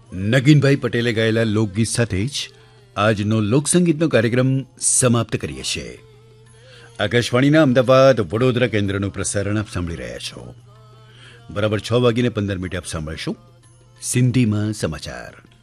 નગીનભાઈ પટેલે ગાયેલા લોકગીત સાથે જ આજનો લોકસંગીતનો કાર્યક્રમ સમાપ્ત કરીએ છીએ. આકાશવાણીના અમદાવાદ વડોદરા કેન્દ્રનું પ્રસારણ આપ સાંભળી રહ્યા છો. બરાબર 6:15 આપ સાંભળશો સિંધીમાં સમાચાર.